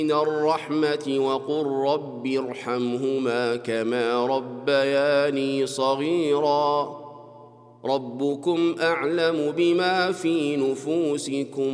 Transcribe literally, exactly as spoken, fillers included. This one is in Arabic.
من الرحمة وقل رب ارحمهما كما ربياني صغيرا ربكم أعلم بما في نفوسكم